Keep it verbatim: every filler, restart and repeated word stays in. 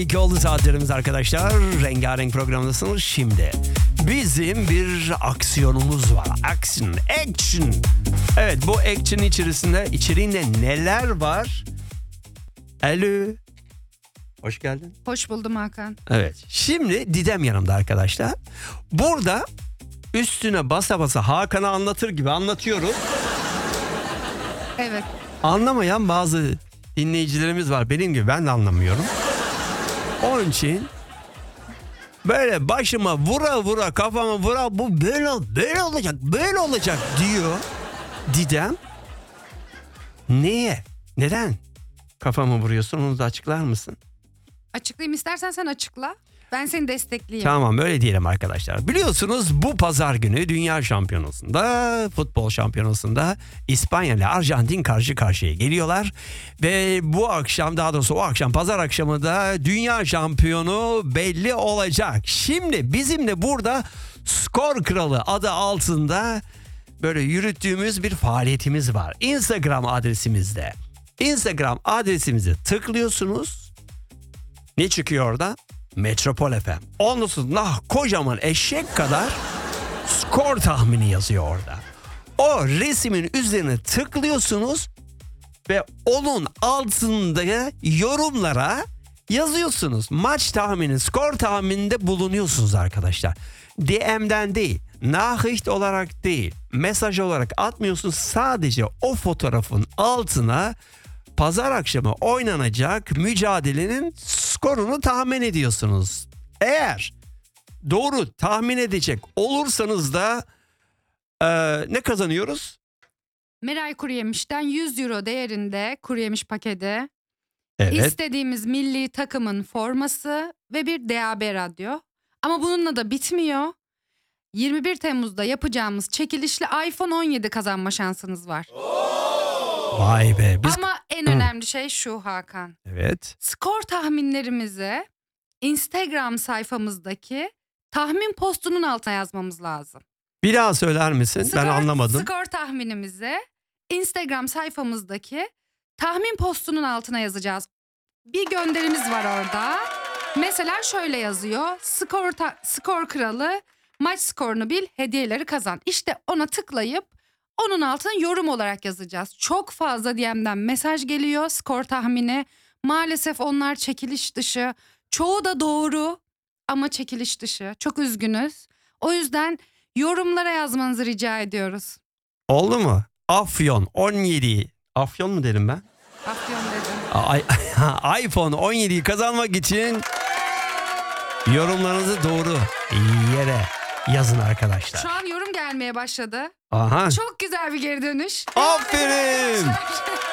İki oldu saatlerimiz arkadaşlar. Rengarenk programdasınız şimdi. Bizim bir aksiyonumuz var. Action, action. Evet, bu action içerisinde, içeriğinde neler var? Alo. Hoş geldin. Hoş buldum Hakan. Evet. Şimdi Didem yanımda arkadaşlar. Burada üstüne basa basa Hakan'a anlatır gibi anlatıyorum. Evet. Anlamayan bazı dinleyicilerimiz var. Benim gibi, ben de anlamıyorum. Onun için böyle başıma vura vura, kafama vura, bu böyle böyle olacak, böyle olacak diyor Didem. Niye? Neden kafama vuruyorsun? Onu da açıklar mısın? Açıklayayım, istersen sen açıkla. Ben seni destekleyeyim. Tamam, öyle diyelim arkadaşlar. Biliyorsunuz bu pazar günü Dünya Şampiyonası'nda, futbol şampiyonasında İspanya ile Arjantin karşı karşıya geliyorlar. Ve bu akşam, daha doğrusu o akşam, pazar akşamı da Dünya Şampiyonu belli olacak. Şimdi bizim de burada Skor Kralı adı altında böyle yürüttüğümüz bir faaliyetimiz var. Instagram adresimizde. Instagram adresimizi tıklıyorsunuz. Ne çıkıyor orada? Metropol F M. Ondan nah kocaman eşek kadar skor tahmini yazıyor orada. O resmin üzerine tıklıyorsunuz ve onun altında yorumlara yazıyorsunuz. Maç tahmini, skor tahmininde bulunuyorsunuz arkadaşlar. D M'den değil, nahicht olarak değil, mesaj olarak atmıyorsunuz. Sadece o fotoğrafın altına pazar akşamı oynanacak mücadelenin skorunu tahmin ediyorsunuz. Eğer doğru tahmin edecek olursanız da e, ne kazanıyoruz? Meray Kuruyemiş'ten yüz euro değerinde kuruyemiş paketi, Evet. istediğimiz milli takımın forması ve bir D A B radyo. Ama bununla da bitmiyor. yirmi bir Temmuz'da yapacağımız çekilişle iPhone on yedi kazanma şansınız var. Vay be. Biz... Ama en önemli şey şu Hakan. Evet. Skor tahminlerimizi Instagram sayfamızdaki tahmin postunun altına yazmamız lazım. Bir daha söyler misin? Skor, ben anlamadım. Skor tahminimizi Instagram sayfamızdaki tahmin postunun altına yazacağız. Bir gönderimiz var orada. Mesela şöyle yazıyor. Skor, ta- skor kralı, maç skorunu bil, hediyeleri kazan. İşte ona tıklayıp onun altına yorum olarak yazacağız. Çok fazla D M'den mesaj geliyor skor tahmini. Maalesef onlar çekiliş dışı. Çoğu da doğru ama çekiliş dışı. Çok üzgünüz. O yüzden yorumlara yazmanızı rica ediyoruz. Oldu mu? Afyon on yedi. Afyon mu dedim ben? Afyon dedim. Ay, iPhone on yediyi kazanmak için yorumlarınızı doğru yere yazın arkadaşlar. Şu an yorum gelmeye başladı. Aha. Çok güzel bir geri dönüş. Aferin.